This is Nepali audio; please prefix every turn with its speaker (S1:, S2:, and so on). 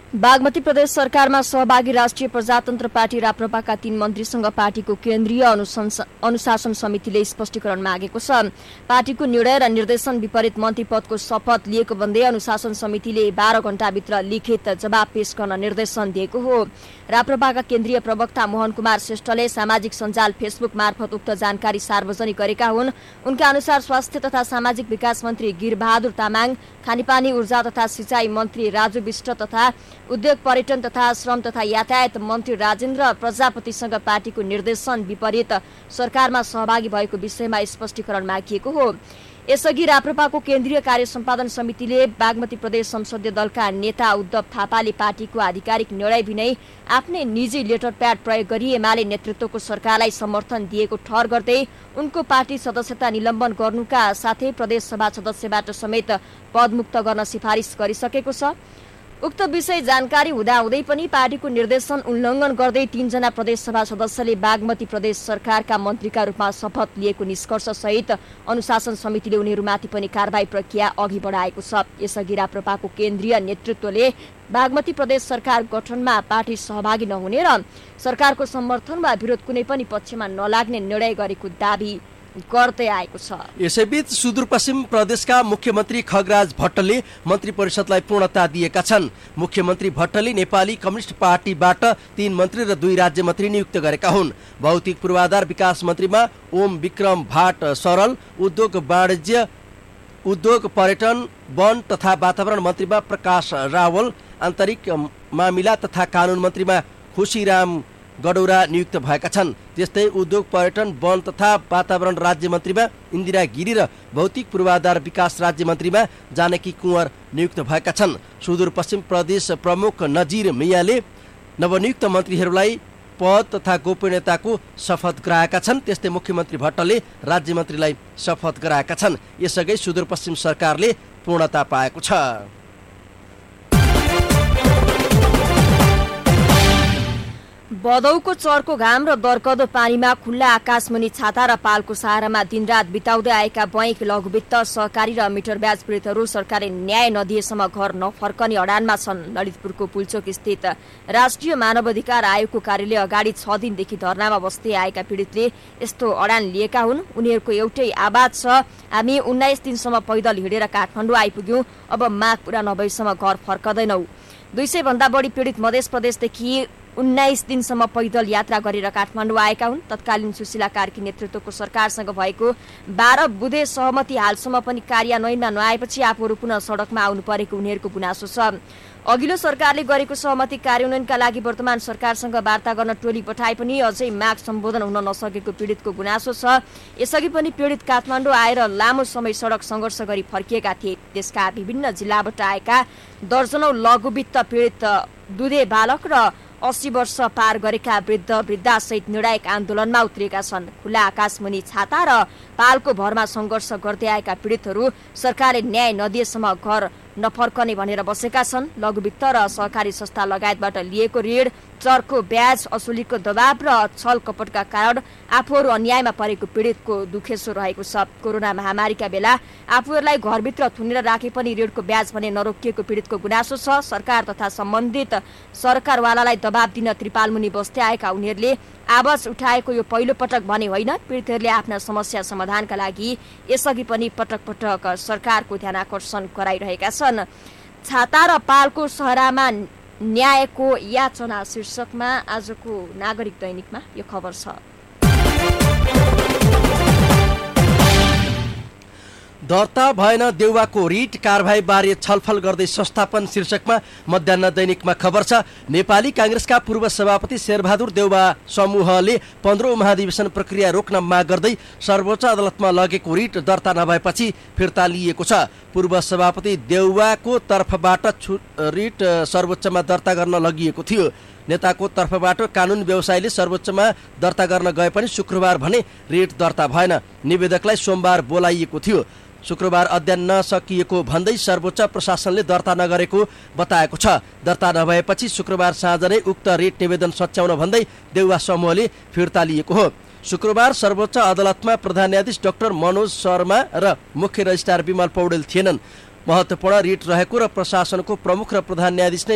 S1: बागमती प्रदेश सरकारमा सहभागी राष्ट्रिय प्रजातन्त्र पार्टी राप्रपाका 3 मन्त्रीसँग पार्टीको केन्द्रीय अनुशासन समितिले स्पष्टीकरण मागेको छ। पार्टीको निर्णय र निर्देशन विपरीत मन्त्री पदको शपथ लिएको भन्दै अनुशासन समितिले 12 घण्टाभित्र लिखित जवाब पेश गर्न निर्देशन दिएको हो। राप्रपाका केन्द्रीय प्रवक्ता मोहन कुमार श्रेष्ठले सामाजिक सञ्जाल फेसबुक मार्फत उक्त जानकारी सार्वजनिक गरेका हुन्। उनका अनुसार स्वास्थ्य तथा सामाजिक विकास मन्त्री गिरबहादुर तामाङ, खानेपानी ऊर्जा तथा सिंचाई मन्त्री राजु विष्ट तथा उद्योग पर्यटन तथा श्रम तथा यातायात मन्त्री राजेन्द्र प्रजापतिसँग पार्टीको निर्देशन विपरीत सरकारमा सहभागी भएको विषयमा स्पष्टीकरण मागिएको हो। यसअघि राप्रपाको केन्द्रीय कार्य सम्पादन समितिले बागमती प्रदेश संसदीय दलका नेता उद्धव थापाले पार्टीको आधिकारिक निर्णय बिनै आफ्नै निजी लेटर प्याड प्रयोग गरी एमाले नेतृत्वको सरकारलाई समर्थन दिएको ठहर गर्दै उनको पार्टी सदस्यता निलम्बन गर्नुका साथै प्रदेश सभा सदस्यबाट समेत पदमुक्त गर्न सिफारिस गरिसकेको छ। उक्त विषय जानकारी हुँदाहुँदै पनि पार्टीको निर्देशन उल्लङ्घन गर्दै 3 जना प्रदेश सभा सदस्यले बागमती प्रदेश सरकारका मन्त्रीका रूपमा शपथ लिएको निष्कर्ष सहित अनुशासन समितिले उनीहरूमाथि पनि कारबाही प्रक्रिया अघि बढाएको छ। यसअघि राप्रपाको केन्द्रीय नेतृत्वले बागमती प्रदेश सरकार गठनमा पार्टी सहभागी नहुने र सरकारको समर्थन वा विरोध कुनै पनि पक्षमा नलाग्ने निर्णय गरेको दावी गर्दै आएको छ।
S2: यसैबीच सुदूरपश्चिम प्रदेशका मुख्यमन्त्री खगराज भट्टले मन्त्री परिषदलाई पूर्णता दिएका छन्। मुख्यमन्त्री भट्टले नेपाली कम्युनिस्ट पार्टीबाट 3 मन्त्री र 2 राज्य मन्त्री नियुक्त गरेका हुन्। भौतिक पूर्वाधार विकास मन्त्रीमा ओम विक्रम भाट सरल, उद्योग वाणिज्य, उद्योग पर्यटन, वन तथा वातावरण मन्त्रीमा प्रकाश रावल, आन्तरिक मामिला तथा कानुन मन्त्रीमा खुशीराम गडौरा नियुक्त भएका छन्। त्यस्तै उद्योग पर्यटन वन तथा वातावरण राज्य मन्त्रीमा इन्दिरा गिरी र भौतिक पूर्वाधार विकास राज्य मन्त्रीमा जानकी कुँवर नियुक्त भएका छन्। सुदूरपश्चिम प्रदेश प्रमुख नजिर मियाले नवनियुक्त मन्त्रीहरूलाई पद तथा गोपनीयताको शपथ गराएका छन्। त्यस्तै मुख्यमन्त्री भट्टले राज्य मन्त्रीलाई शपथ गराएका छन्। यसअघि सुदूरपश्चिम सरकारले पूर्णता पाएको छ।
S1: बदौको चर्को घाम र दरकदो पानीमा खुल्ला आकाशमुनि छाता र पालको सहारामा दिनरात बिताउँदै आएका बैंक, लघुवित्त, सहकारी र मिटर ब्याज पीडितहरू सरकारले न्याय नदिएसम्म घर नफर्कने अडानमा छन्। ललितपुरको पुल्चोक स्थित राष्ट्रिय मानवाधिकार आयोगको कार्यालय अगाडि 6 दिनदेखि धरनामा बस्दै आएका पीडितले यस्तो अडान लिएका हुन्। उनीहरूको एउटै आवाज छ, हामी 19 दिनसम्म पैदल हिँडेर काठमाडौँ आइपुग्यौं, अब माग पूरा नभएसम्म घर फर्कदैनौ। 200 भन्दा बढी पीडित मध्य प्रदेशदेखि 19 दिनसम्म पैदल यात्रा गरेर काठमाडौँ आएका हुन्। तत्कालीन सुशीला कार्की नेतृत्वको सरकारसँग भएको 12 बुँदे सहमति हालसम्म पनि कार्यान्वयनमा नआएपछि आफूहरू पुनः सडकमा आउनु परेको उनीहरूको गुनासो छ। अघिल्लो सरकारले गरेको सहमति कार्यान्वयनका लागि वर्तमान सरकारसँग वार्ता गर्न टोली पठाए पनि अझै माग सम्बोधन हुन नसकेको पीडितको गुनासो छ। यसअघि पनि पीडित काठमाडौँ आएर लामो समय सडक सङ्घर्ष गरी फर्किएका थिए। देशका विभिन्न जिल्लाबाट आएका दर्जनौं लघुवित्त पीडित दुधे बालक र 80 वर्ष पार गरेका वृद्ध वृद्धा सहित निर्णायक आन्दोलनमा उत्रिएका छन्। खुला आकाशमुनि छाता र पालको भरमा सङ्घर्ष गर्दै आएका पीडितहरू सरकारले न्याय नदिएसम्म घर नफर्कने भनेर बसेका छन्। लघुवित्त र सहकारी संस्था लगायतबाट लिएको ऋण, चर्को ब्याज असुलीको दबाव र छल कपटका कारण आफूहरू अन्यायमा परेको पीडितको दुखेसो रहेको छ। कोरोना महामारीका बेला आफूहरूलाई घरभित्र थुनेर राखे पनि ऋणको ब्याज भने नरोकिएको पीडितको गुनासो छ। सरकार तथा सम्बन्धित सरकारवालालाई दबाब दिन त्रिपालमुनि बस्दै आएका उनीहरूले आवाज उठाएको यो पहिलो पटक भने होइन। पीडितहरूले आफ्ना समस्या समाधानका लागि यसअघि पनि पटक पटक सरकारको ध्यान आकर्षण गराइरहेका छन्। छाता र पालको सहारामा न्यायको याचना शीर्षकमा आजको नागरिक दैनिकमा यो खबर छ।
S2: दर्ता भएन देउवाको रिट कारबाहीबारे छलफल गर्दै संस्थापन शीर्षकमा मध्याह्न दैनिकमा खबर छ। नेपाली कांग्रेसका पूर्व सभापति शेरबहादुर देउवा समूहले 15औं महाधिवेशन प्रक्रिया रोक्न माग गर्दै सर्वोच्च अदालतमा लगेको रिट दर्ता नभएपछि फिर्ता लिएको छ। पूर्व सभापति देउवाको तर्फबाट रिट सर्वोच्चमा दर्ता गर्न लगिएको थियो। नेताको तर्फबाट कानुन व्यवसायले सर्वोच्चमा दर्ता गर्न गए पनि शुक्रबार भने रिट दर्ता भएन। निवेदकलाई सोमबार बोलाइएको थियो। शुक्रबार अध्ययन नसकिएको भन्दै सर्वोच्च प्रशासनले दर्ता नगरेको बताएको छ। दर्ता नभएपछि शुक्रबार साँझ नै उक्त रिट निवेदन सच्याउन भन्दै देउवा समूहले फिर्ता लिएको हो। शुक्रबार सर्वोच्च अदालतमा प्रधान न्यायाधीश डाक्टर मनोज शर्मा र मुख्य रजिस्ट्रार विमल पौडेल थिएनन्। महत्त्वपूर्ण रिट रहेको र प्रशासनको प्रमुख र प्रधान न्यायाधीश